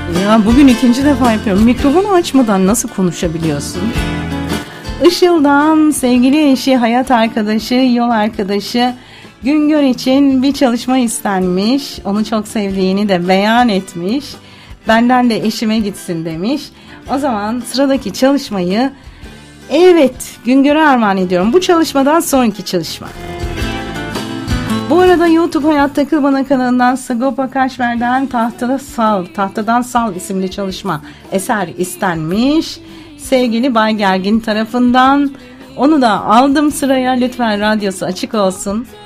Ya bugün ikinci defa yapıyorum. Mikrofonu açmadan nasıl konuşabiliyorsun? Işıl'dan sevgili eşi, hayat arkadaşı, yol arkadaşı Güngör için bir çalışma istenmiş. Onu çok sevdiğini de beyan etmiş. Benden de eşime gitsin demiş. O zaman sıradaki çalışmayı Güngör'e armağan ediyorum. Bu çalışmadan sonraki çalışma. Bu arada YouTube Hayat Takıl Bana kanalından Sagopa Kajmer'den Tahtadan Sal isimli çalışma eser istenmiş. Sevgili Bay Gergin tarafından. Onu da aldım sıraya. Lütfen radyosu açık olsun.